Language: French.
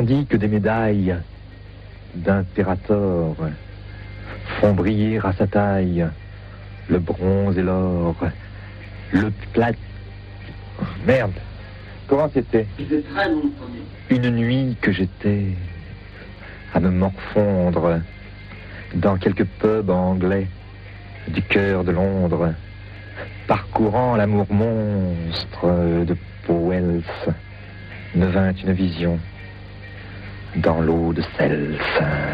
tandis que des médailles d'impérator font briller à sa taille le bronze et l'or, le plat... Merde, comment c'était? C'était très long, Une nuit que j'étais à me morfondre dans quelques pubs anglais du cœur de Londres, parcourant l'amour monstre de Powell, me vint une vision dans l'eau de Cels.